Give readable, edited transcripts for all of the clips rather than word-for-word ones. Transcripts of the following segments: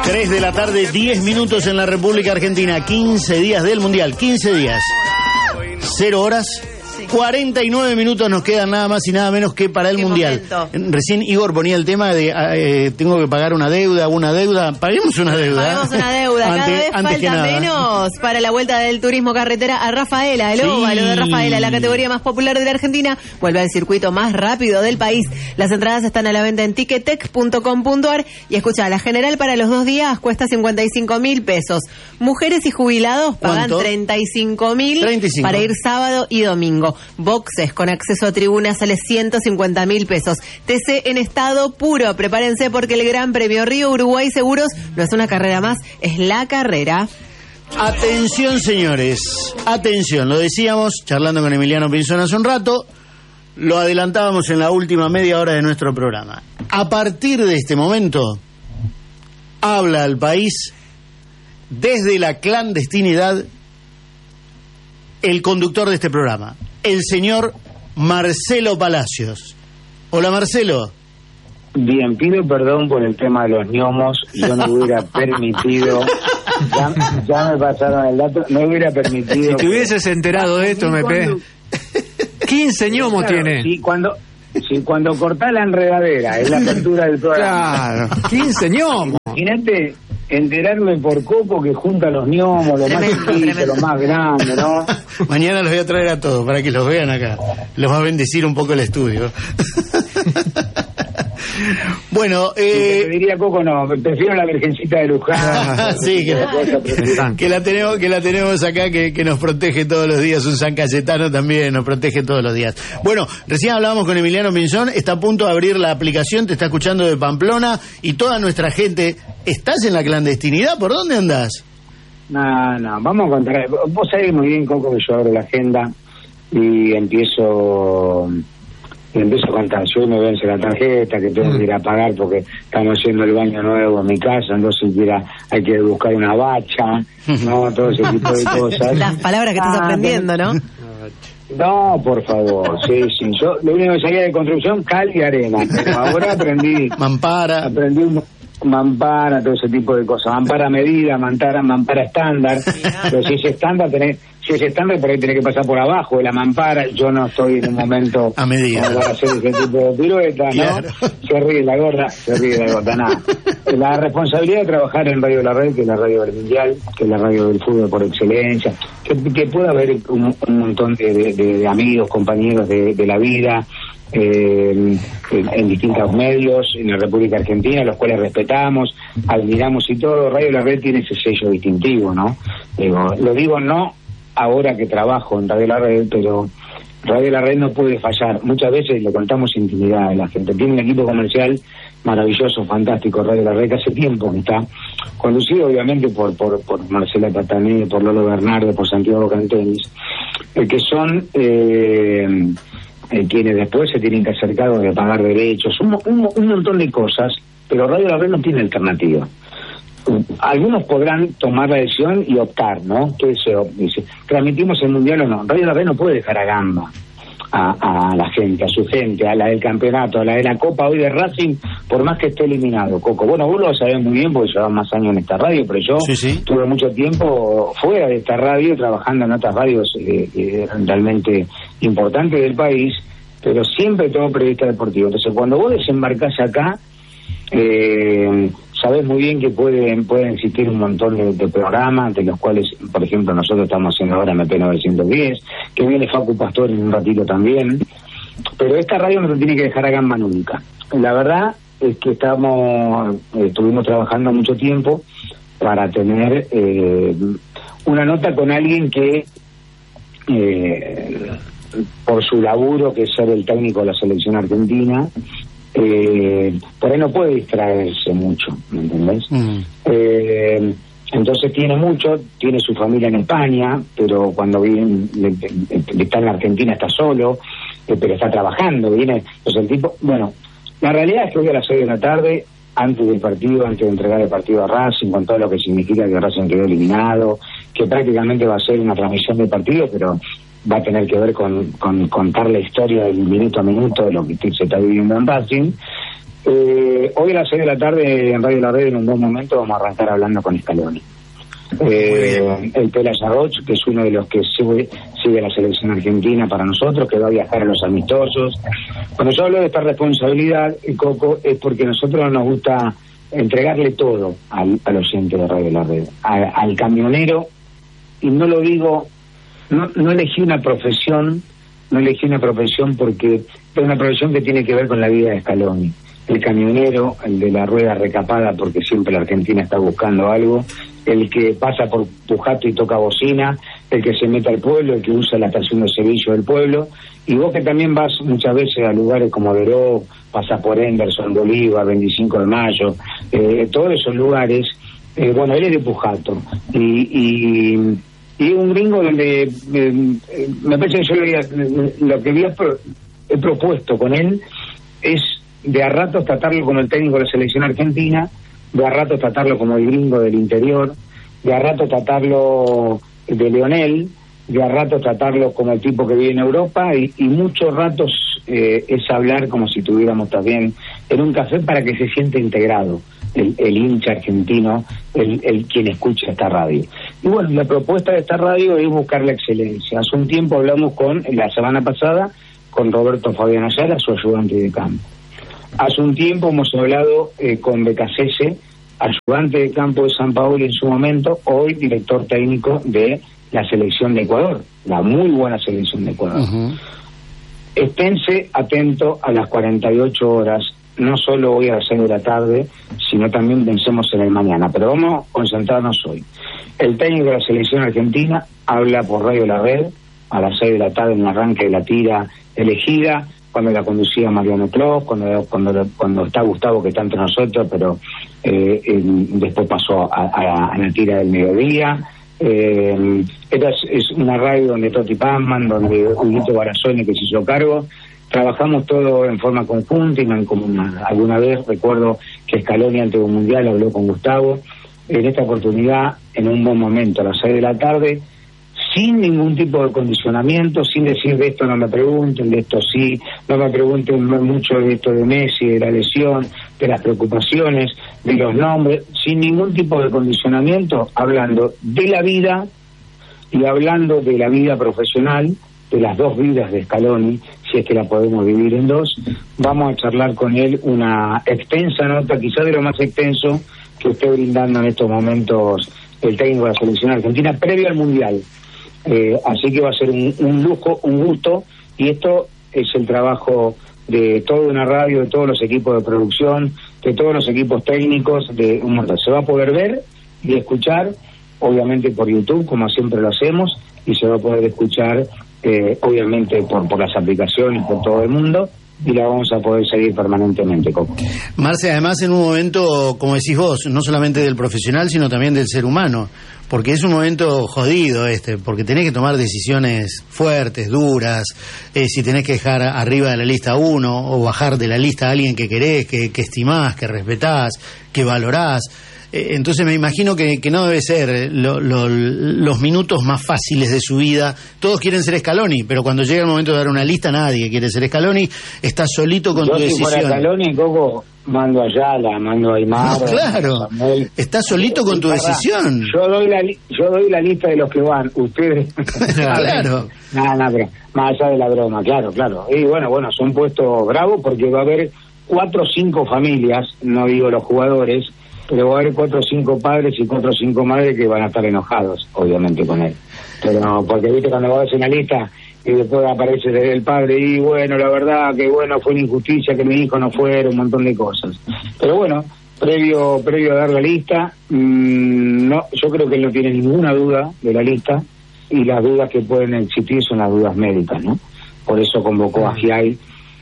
3 de la tarde, 10 minutos en la República Argentina. 15 días del Mundial, 15 días. 0 horas, 49 minutos nos quedan nada más y nada menos que para el Mundial. Momento. Recién Igor ponía el tema de tengo que pagar una deuda. Paguemos una deuda. Paguemos una deuda. Cada vez falta menos para la vuelta del turismo carretera a Rafaela, el óvalo de Rafaela, la categoría más popular de la Argentina, vuelve al circuito más rápido del país. Las entradas están a la venta en ticketek.com.ar y escucha, la general para los 2 días cuesta 55.000 pesos. Mujeres y jubilados pagan 35.000 para ir sábado y domingo. Boxes con acceso a tribunas sale 150.000 pesos. TC en estado puro. Prepárense porque el Gran Premio Río Uruguay Seguros no es una carrera más, es la carrera. Atención, señores. Atención. Lo decíamos charlando con Emiliano Pinzón hace un rato. Lo adelantábamos en la última media hora de nuestro programa. A partir de este momento, habla al país desde la clandestinidad el conductor de este programa, el señor Marcelo Palacios. Hola, Marcelo. Bien, pido perdón por el tema de los gnomos. Yo no hubiera permitido, ya me pasaron el dato, no hubiera permitido. Si te hubieses enterado de esto, MP. 15 gnomos tiene. Sí, cuando cortás la enredadera, es la apertura del programa. Claro, 15 gnomos. Imagínate enterarme por Coco que junta los gnomos, lo más chiquito, lo más grande, ¿no? Mañana los voy a traer a todos para que los vean acá. Los va a bendecir un poco el estudio. Bueno, te diría Coco, no, prefiero la Virgencita de Luján. Sí, que la tenemos acá, que nos protege todos los días. Un San Cayetano también nos protege todos los días. Bueno, recién hablábamos con Emiliano Pinzón, está a punto de abrir la aplicación, te está escuchando de Pamplona y toda nuestra gente. ¿Estás en la clandestinidad? ¿Por dónde andás? No, vamos a contar. Vos sabés muy bien, Coco, que yo abro la agenda y empiezo a contar. Yo me vence la tarjeta, que tengo que ir a pagar porque estamos haciendo el baño nuevo en mi casa, entonces hay que buscar una bacha, ¿no? Todo ese tipo de cosas. Las palabras que estás aprendiendo, ¿no? No, por favor, sí. Yo lo único que sabía de construcción, cal y arena, pero ahora aprendí mampara, todo ese tipo de cosas. Mampara medida, mampara estándar. Pero si es estándar, por ahí tenés que pasar por abajo de la mampara. Yo no estoy en un momento a medida para hacer ese tipo de piruetas, ¿no? Claro. Se ríe la gorda, nada. La responsabilidad de trabajar en Radio La Red, que es la radio del Mundial, que es la radio del fútbol por excelencia, que pueda haber un montón de amigos, compañeros de la vida, en distintos medios en la República Argentina, los cuales respetamos, admiramos y todo. Radio La Red tiene ese sello distintivo, ¿no? Lo digo no ahora que trabajo en Radio La Red, pero Radio La Red no puede fallar. Muchas veces le contamos intimidad a la gente. Tiene un equipo comercial maravilloso, fantástico, Radio La Red, que hace tiempo que está conducido obviamente por Marcela Tatané, por Lolo Bernardo, por Santiago Cantenis, que son quienes después se tienen que hacer cargo de pagar derechos, un montón de cosas, pero Radio La Red no tiene alternativa. Algunos podrán tomar la decisión y optar, ¿no? ¿Qué dice? ¿Transmitimos el Mundial o no? Radio La Red no puede dejar a gamba a la gente, a su gente, a la del campeonato, a la de la Copa hoy de Racing, por más que esté eliminado, Coco. Bueno, vos lo sabés muy bien porque llevas más años en esta radio, pero yo tuve mucho tiempo fuera de esta radio, trabajando en otras radios realmente importantes del país, pero siempre todo periodista deportivo. Entonces, cuando vos desembarcás acá, sabés muy bien que pueden existir un montón de programas, de los cuales, por ejemplo, nosotros estamos haciendo ahora MP 910, que viene Facu Pastor en un ratito también, pero esta radio no se tiene que dejar a gamba nunca. La verdad es que estuvimos trabajando mucho tiempo para tener una nota con alguien que por su laburo, que es ser el técnico de la selección argentina, por ahí no puede distraerse mucho, ¿me entendés? Entonces tiene su familia en España, pero cuando está en la Argentina está solo, pero está trabajando, entonces el tipo, bueno, la realidad es que hoy a las 6 de la tarde, antes del partido, antes de entregar el partido a Racing, con todo lo que significa que Racing quedó eliminado, que prácticamente va a ser una transmisión del partido, pero va a tener que ver con contar la historia del minuto a minuto de lo que se está viviendo en Racing. Hoy a las 6 de la tarde en Radio La Red, en un buen momento, vamos a arrancar hablando con Scaloni. El Pela Yarroch, que es uno de los que sigue la selección argentina para nosotros, que va a viajar a los amistosos. Cuando yo hablo de esta responsabilidad, Coco, es porque a nosotros nos gusta entregarle todo al oyente de Radio La Red, al camionero, y no lo digo, no elegí una profesión porque es una profesión que tiene que ver con la vida de Scaloni. El camionero, el de la rueda recapada, porque siempre la Argentina está buscando algo, el que pasa por Pujato y toca bocina, el que se mete al pueblo, el que usa la estación de servicio del pueblo, y vos que también vas muchas veces a lugares como Deró, pasas por Henderson, Bolívar, 25 de Mayo, todos esos lugares, bueno, él es de Pujato, y un gringo donde me parece que yo lo que he propuesto con él es de a ratos tratarlo como el técnico de la selección argentina, de a ratos tratarlo como el gringo del interior, de a ratos tratarlo de Leonel, de a ratos tratarlo como el tipo que vive en Europa, y muchos ratos es hablar como si tuviéramos también en un café para que se sienta integrado el hincha argentino, el quien escucha esta radio. Y bueno, la propuesta de esta radio es buscar la excelencia. Hace un tiempo hablamos la semana pasada, con Roberto Fabián Ayala, su ayudante de campo. Hace un tiempo hemos hablado con Becasese, ayudante de campo de San Paolo en su momento, hoy director técnico de la selección de Ecuador, la muy buena selección de Ecuador. Esténse atento a las 48 horas, no solo hoy a las 6 de la tarde, sino también pensemos en el mañana, pero vamos a concentrarnos hoy. El técnico de la selección argentina habla por Radio La Red a las 6 de la tarde en el arranque de la tira elegida, cuando la conducía Mariano Clos, cuando está Gustavo, que está entre nosotros, pero después pasó a la tira del mediodía. Esta es una radio donde Toti Pazman, donde Huguito Barazoni, que se hizo cargo, trabajamos todo en forma conjunta y mancomunada. Alguna vez recuerdo que Scaloni antes de un mundial habló con Gustavo. En esta oportunidad, en un buen momento, a las 6 de la tarde, sin ningún tipo de condicionamiento, sin decir de esto no me pregunten, de esto sí, no me pregunten mucho de esto de Messi, de la lesión, de las preocupaciones, de los nombres, sin ningún tipo de condicionamiento, hablando de la vida y hablando de la vida profesional, de las dos vidas de Scaloni, si es que la podemos dividir en dos. Vamos a charlar con él una extensa nota, quizás de lo más extenso que esté brindando en estos momentos el técnico de la selección argentina, previo al Mundial. Así que va a ser un lujo, un gusto, y esto es el trabajo de toda una radio, de todos los equipos de producción, de todos los equipos técnicos, de un montón. Se va a poder ver y escuchar, obviamente por YouTube, como siempre lo hacemos, y se va a poder escuchar, obviamente por las aplicaciones, por todo el mundo, y la vamos a poder seguir permanentemente, Coco. Marce, además en un momento, como decís vos, no solamente del profesional, sino también del ser humano, porque es un momento jodido porque tenés que tomar decisiones fuertes, duras, si tenés que dejar arriba de la lista uno, o bajar de la lista a alguien que querés, que estimás, que respetás, que valorás. Entonces me imagino que no debe ser los minutos más fáciles de su vida. Todos quieren ser Scaloni, pero cuando llega el momento de dar una lista, nadie quiere ser Scaloni. Estás solito con tu decisión. Si fuera Scaloni, Coco, mando a Ayala, mando a Aymar. No, claro, estás solito con tu decisión. Yo doy la lista de los que van, ustedes. Claro. No, pero más allá de la broma, claro. Y bueno, son puestos bravos porque va a haber 4 o 5 familias, no digo los jugadores, pero va a haber 4 o 5 padres y 4 o 5 madres que van a estar enojados, obviamente, con él. Pero porque viste cuando vos haces una lista y después aparece el padre y bueno, la verdad que bueno, fue una injusticia que mi hijo no fuera, un montón de cosas. Pero bueno, previo a dar la lista, no, yo creo que él no tiene ninguna duda de la lista, y las dudas que pueden existir son las dudas médicas, ¿no? Por eso convocó a Giai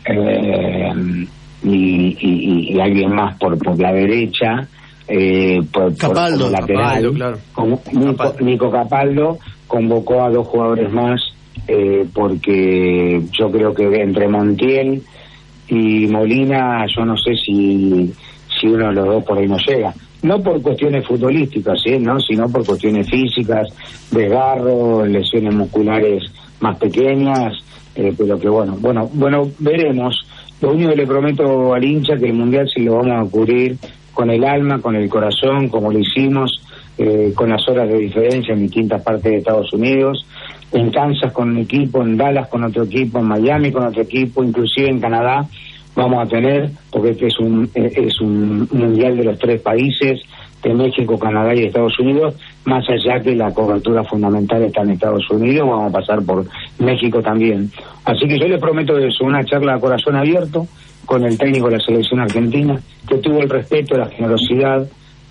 y alguien más por la derecha, Capaldo, por lateral, Capaldo, claro. Como Nico Capaldo convocó a 2 jugadores más, porque yo creo que entre Montiel y Molina, yo no sé si uno de los dos por ahí no llega, no por cuestiones futbolísticas, ¿no? Sino por cuestiones físicas, desgarro, lesiones musculares más pequeñas, pero que bueno, veremos. Lo único que le prometo al hincha que el Mundial sí lo vamos a cubrir con el alma, con el corazón, como lo hicimos, con las horas de diferencia en distintas partes de Estados Unidos, en Kansas con un equipo, en Dallas con otro equipo, en Miami con otro equipo, inclusive en Canadá vamos a tener, porque este es un Mundial de los 3 países, de México, Canadá y Estados Unidos, más allá que la cobertura fundamental está en Estados Unidos, vamos a pasar por México también. Así que yo les prometo eso, una charla a corazón abierto con el técnico de la selección argentina, que tuvo el respeto, la generosidad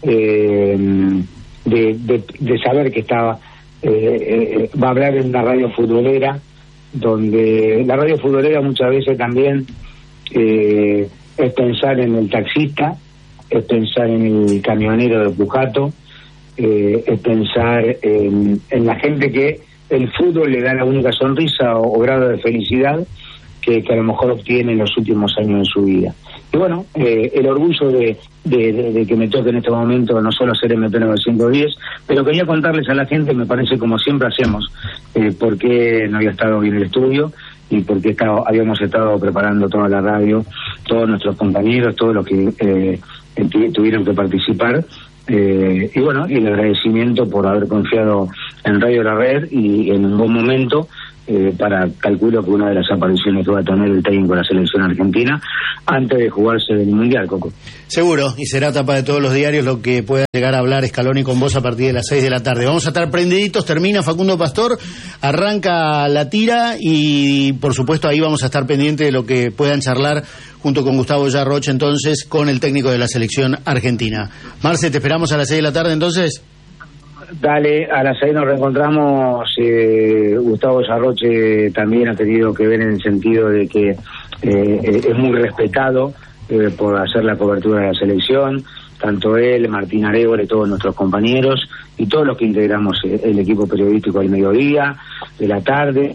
de saber que estaba va a hablar en una radio futbolera, donde la radio futbolera muchas veces también es pensar en el taxista, es pensar en el camionero de Pujato, es pensar en la gente que el fútbol le da la única sonrisa o grado de felicidad que a lo mejor obtiene en los últimos años de su vida. Y bueno, el orgullo de que me toque en este momento no solo ser MP 910, pero quería contarles a la gente, me parece como siempre hacemos, por qué no había estado bien el estudio y por qué habíamos estado preparando toda la radio, todos nuestros compañeros, todos los que tuvieron que participar. Y bueno, y el agradecimiento por haber confiado en Radio La Red y en un buen momento para, calculo que una de las apariciones que va a tener el técnico de la selección argentina antes de jugarse el Mundial, Coco. Seguro, y será tapa de todos los diarios lo que pueda llegar a hablar Scaloni con vos a partir de las 6 de la tarde. Vamos a estar prendiditos, termina Facundo Pastor, arranca la tira y por supuesto ahí vamos a estar pendientes de lo que puedan charlar junto con Gustavo Yarroch entonces con el técnico de la selección argentina. Marce, te esperamos a las 6 de la tarde entonces. Dale, a las 6 nos reencontramos. Gustavo Yarroche también ha tenido que ver en el sentido de que es muy respetado por hacer la cobertura de la selección, tanto él, Martín Arevole, todos nuestros compañeros y todos los que integramos el equipo periodístico del mediodía, de la tarde,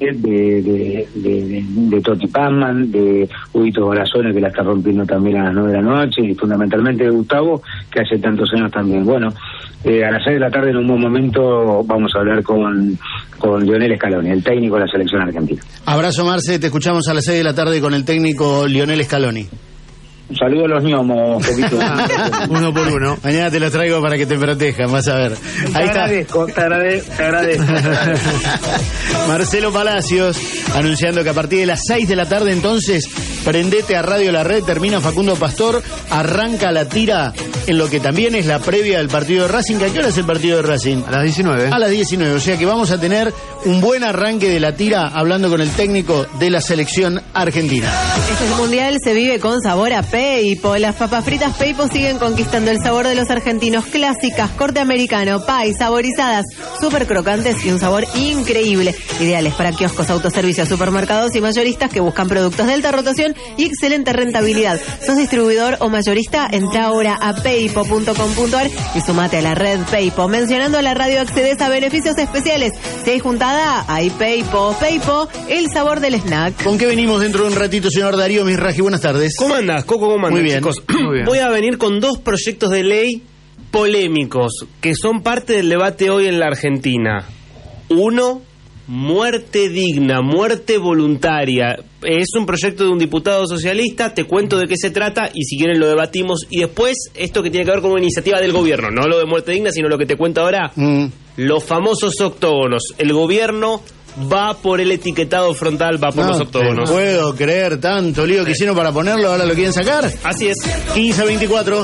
de Toti Pamman, de Huguito Gorazone, que la está rompiendo también a las 9 de la noche, y fundamentalmente de Gustavo, que hace tantos años también. Bueno, a las 6 de la tarde en un buen momento vamos a hablar con Lionel Scaloni, el técnico de la selección argentina. Abrazo, Marce, te escuchamos a las 6 de la tarde con el técnico Lionel Scaloni. Un saludo a los ñomos, poquito. Uno por uno. Mañana te los traigo para que te protejan, vas a ver. Ahí te agradezco. Marcelo Palacios anunciando que a partir de las 6 de la tarde entonces prendete a Radio La Red, termina Facundo Pastor, arranca la tira en lo que también es la previa del partido de Racing. ¿A qué hora es el partido de Racing? A las 19. A las 19, o sea que vamos a tener un buen arranque de la tira hablando con el técnico de la selección argentina. Este mundial se vive con sabor a Peipo. Las papas fritas Peipo siguen conquistando el sabor de los argentinos, clásicas, corte americano, pie, saborizadas, súper crocantes y un sabor increíble. Ideales para kioscos, autoservicios, supermercados y mayoristas que buscan productos de alta rotación y excelente rentabilidad. ¿Sos distribuidor o mayorista? Entra ahora a peipo.com.ar y sumate a la red Peipo. Mencionando a la radio accedes a beneficios especiales. Si hay juntada, hay Peipo. Peipo, el sabor del snack. ¿Con qué venimos dentro de un ratito, señor Darío Misraji? Buenas tardes. ¿Cómo andás, Coco? ¿Cómo andan, chicos? Muy bien. Voy a venir con 2 proyectos de ley polémicos que son parte del debate hoy en la Argentina. Uno, muerte digna, muerte voluntaria. Es un proyecto de un diputado socialista, te cuento de qué se trata y si quieren lo debatimos. Y después, esto que tiene que ver con una iniciativa del gobierno, no lo de muerte digna, sino lo que te cuento ahora. Los famosos octógonos. El gobierno va por el etiquetado frontal, va por los octógonos. No puedo creer tanto lío que hicieron para ponerlo, ahora lo quieren sacar. Así es. 15-24.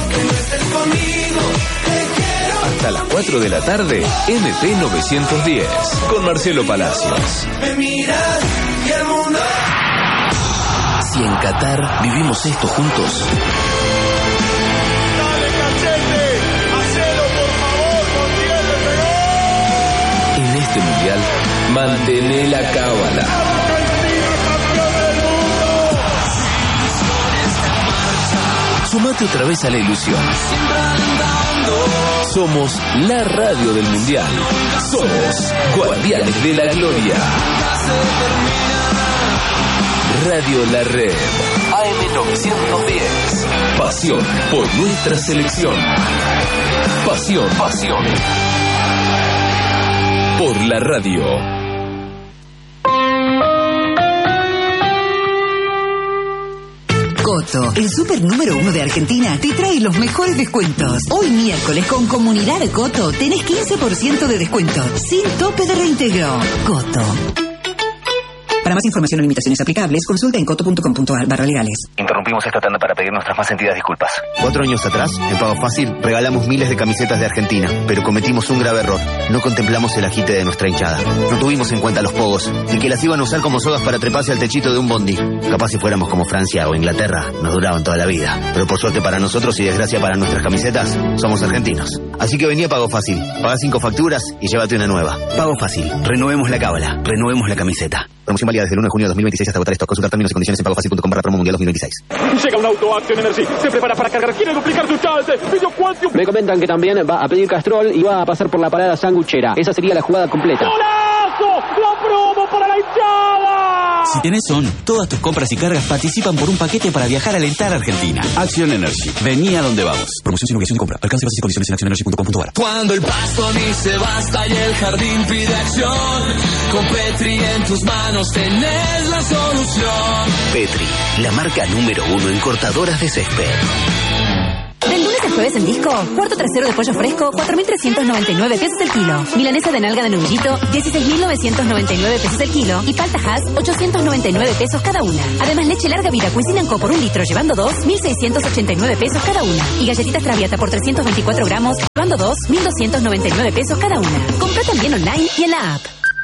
Hasta las 4 de la tarde, MP 910, con Marcelo Palacios. Si en Qatar vivimos esto juntos. En este mundial, mantené la cábala. Sumate otra vez a la ilusión. Somos la radio del mundial. Somos Guardianes de la Gloria. Radio La Red. AM 910. Pasión por nuestra selección. Pasión por la radio. Coto, el súper número 1 de Argentina, te trae los mejores descuentos. Hoy miércoles con Comunidad Coto tenés 15% de descuento, sin tope de reintegro. Coto. Para más información o limitaciones aplicables, consulta en coto.com.ar/legales. Interrumpimos esta tanda para pedir nuestras más sentidas disculpas. 4 años atrás, en Pago Fácil, regalamos miles de camisetas de Argentina, pero cometimos un grave error. No contemplamos el agite de nuestra hinchada. No tuvimos en cuenta los pogos, y que las iban a usar como sogas para treparse al techito de un bondi. Capaz si fuéramos como Francia o Inglaterra, nos duraban toda la vida. Pero por suerte para nosotros y desgracia para nuestras camisetas, somos argentinos. Así que vení a Pago Fácil, paga 5 facturas y llévate una nueva. Pago Fácil, renovemos la cábala, renovemos la camiseta. Promoción válida desde el 1 de junio de 2026 hasta agotar esto. Consultar términos y condiciones en pagofacil.com/promo mundial 2026. Llega un auto Action Energy. Se prepara para cargar. Quiere duplicar su chance. Me comentan que también va a pedir Castrol y va a pasar por la parada sanguchera. Esa sería la jugada completa. ¡Golazo! ¡La promo para la hinchada! Si tenés ON, todas tus compras y cargas participan por un paquete para viajar a alentar a Argentina. Action Energy. Vení a donde vamos. Promoción sin obligación de compra. Alcance, bases y condiciones en actionenergy.com.ar. Cuando el pasto dice basta y el jardín pide acción, con Petri en tus manos tenés la solución. Petri, la marca número 1 en cortadoras de césped. Del lunes al jueves en Disco, cuarto trasero de pollo fresco, 4.399 pesos el kilo. Milanesa de nalga de novillito, 16.999 pesos el kilo. Y palta Hass, 899 pesos cada una. Además, leche larga Vida Cuisine & Co por 1 litro, llevando 2, 1.689 pesos cada una. Y galletitas Traviata por 324 gramos, llevando 2, 1.299 pesos cada una. Compra también online y en la app.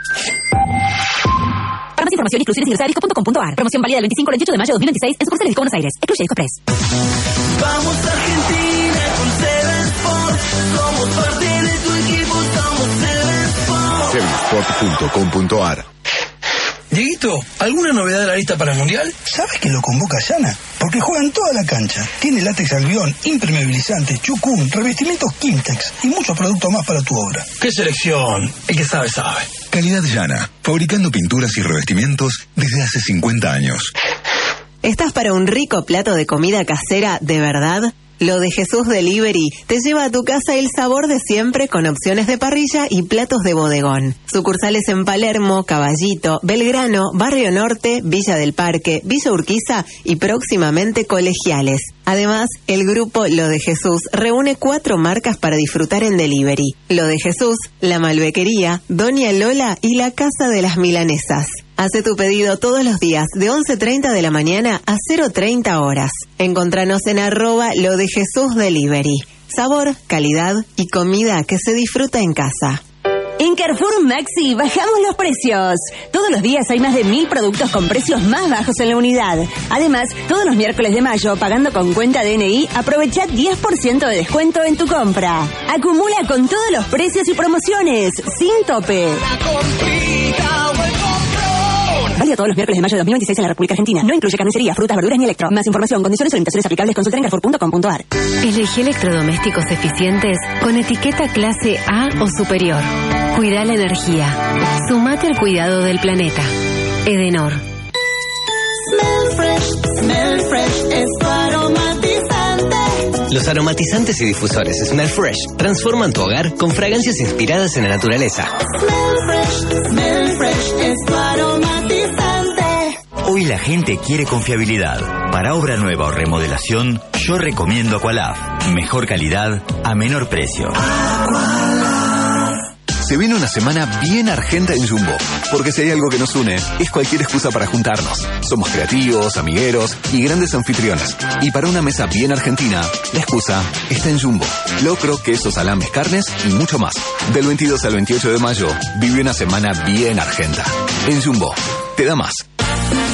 Para más información, exclusiones ingresa a disco.com.ar. Promoción válida del 25 al 28 de mayo de 2026 en sucursales de Buenos Aires. Excluye Disco Press. Vamos Argentina con Seven Sports. Somos parte de tu equipo, somos Seven Sports. Sevensport.com.ar. Dieguito, ¿alguna novedad de la lista para el Mundial? ¿Sabes que lo convoca Yana? Porque juega en toda la cancha. Tiene látex albión, impermeabilizantes, chucún, revestimientos Kimtex y muchos productos más para tu obra. ¡Qué selección! El que sabe, sabe. Calidad Yana, fabricando pinturas y revestimientos desde hace 50 años. ¿Estás para un rico plato de comida casera de verdad? Lo de Jesús Delivery te lleva a tu casa el sabor de siempre con opciones de parrilla y platos de bodegón. Sucursales en Palermo, Caballito, Belgrano, Barrio Norte, Villa del Parque, Villa Urquiza y próximamente Colegiales. Además, el grupo Lo de Jesús reúne 4 marcas para disfrutar en delivery. Lo de Jesús, La Malbequería, Doña Lola y La Casa de las Milanesas. Hace tu pedido todos los días de 11:30 de la mañana a 0:30 horas. Encontranos en @LoDeJesúsDelivery. Sabor, calidad y comida que se disfruta en casa. En Carrefour Maxi bajamos los precios. Todos los días hay más de 1000 productos con precios más bajos en la unidad. Además, todos los miércoles de mayo, pagando con cuenta DNI, aprovecha 10% de descuento en tu compra. Acumula con todos los precios y promociones, sin tope. Válido todos los miércoles de mayo de 2026 en la República Argentina. No incluye carnicería, frutas, verduras ni electro. Más información, condiciones o limitaciones aplicables, consulta en carrefour.com.ar. Elegí electrodomésticos eficientes con etiqueta clase A o superior. Cuida la energía. Sumate al cuidado del planeta. Edenor. Smell Fresh es tu aromatizante. Los aromatizantes y difusores Smell Fresh transforman tu hogar con fragancias inspiradas en la naturaleza. Smell Fresh es tu aromatizante. Hoy la gente quiere confiabilidad. Para obra nueva o remodelación, yo recomiendo Aqualaf. Mejor calidad a menor precio. Se viene una semana bien argenta en Jumbo, porque si hay algo que nos une, es cualquier excusa para juntarnos. Somos creativos, amigueros y grandes anfitriones. Y para una mesa bien argentina, la excusa está en Jumbo. Locro, quesos, salames, carnes y mucho más. Del 22 al 28 de mayo, vive una semana bien argenta. En Jumbo, te da más.